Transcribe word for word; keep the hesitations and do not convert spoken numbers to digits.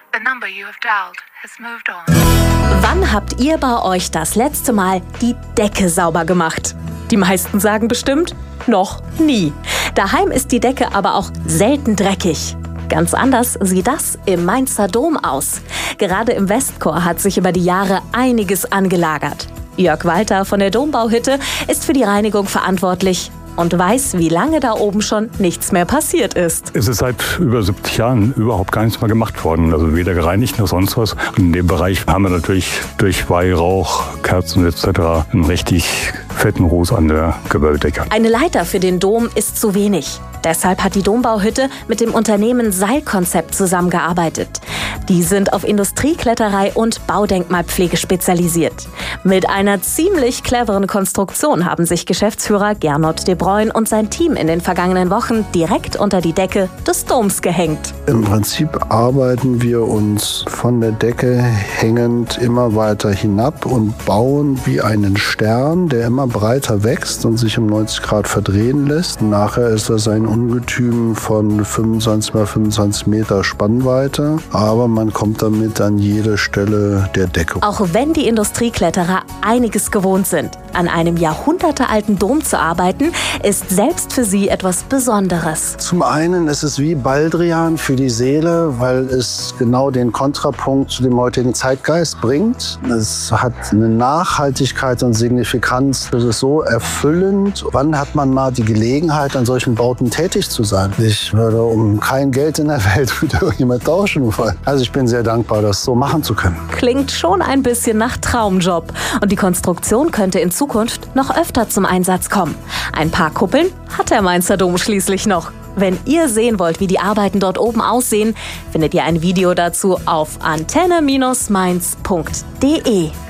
The number you have dialed has moved on. Wann habt ihr bei euch das letzte Mal die Decke sauber gemacht? Die meisten sagen bestimmt, noch nie. Daheim ist die Decke aber auch selten dreckig. Ganz anders sieht das im Mainzer Dom aus. Gerade im Westchor hat sich über die Jahre einiges angelagert. Jörg Walter von der Dombauhütte ist für die Reinigung verantwortlich und weiß, wie lange da oben schon nichts mehr passiert ist. Es ist seit über siebzig Jahren überhaupt gar nichts mehr gemacht worden. Also weder gereinigt noch sonst was. Und in dem Bereich haben wir natürlich durch Weihrauch, Kerzen et cetera einen richtig fetten Ruß an der Gewölbedecke. Eine Leiter für den Dom ist zu wenig. Deshalb hat die Dombauhütte mit dem Unternehmen Seilkonzept zusammengearbeitet. Die sind auf Industriekletterei und Baudenkmalpflege spezialisiert. Mit einer ziemlich cleveren Konstruktion haben sich Geschäftsführer Gernot de Bruyn und sein Team in den vergangenen Wochen direkt unter die Decke des Doms gehängt. Im Prinzip arbeiten wir uns von der Decke hängend immer weiter hinab und bauen wie einen Stern, der immer breiter wächst und sich um neunzig Grad verdrehen lässt. Nachher ist das ein Ungetüm von fünfundzwanzig mal fünfundzwanzig Meter Spannweite, aber man kommt damit an jede Stelle der Decke. Auch wenn die Industriekletterer einiges gewohnt sind, an einem jahrhundertealten Dom zu arbeiten, ist selbst für sie etwas Besonderes. Zum einen ist es wie Baldrian für die Seele, weil es genau den Kontrapunkt zu dem heutigen Zeitgeist bringt. Es hat eine Nachhaltigkeit und Signifikanz. Es ist so erfüllend. Wann hat man mal die Gelegenheit, an solchen Bauten tätig zu sein? Ich würde um kein Geld in der Welt mit irgendjemand tauschen wollen. Also ich bin sehr dankbar, das so machen zu können. Klingt schon ein bisschen nach Traumjob. Und die Konstruktion könnte in Zukunft noch öfter zum Einsatz kommen. Ein paar Kuppeln hat der Mainzer Dom schließlich noch. Wenn ihr sehen wollt, wie die Arbeiten dort oben aussehen, findet ihr ein Video dazu auf antenne Bindestrich mainz punkt de.